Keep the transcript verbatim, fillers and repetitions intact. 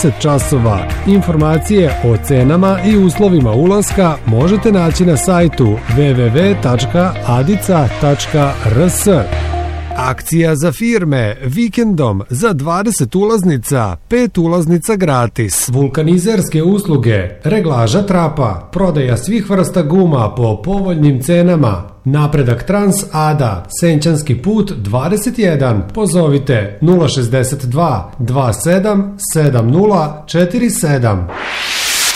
dvadeset časova. Informacije o cenama i uslovima ulaska možete naći na sajtu w w w tačka adica tačka r s. Akcija za firme vikendom za dvadeset ulaznica, pet ulaznica gratis. Vulkanizerske usluge, reglaža trapa, prodaja svih vrsta guma po povoljnim cenama. Napredak Trans Ada, Senčanski put dvadeset jedan. Pozovite nula šezdeset dva dvadeset sedam sedam nula četiri sedam.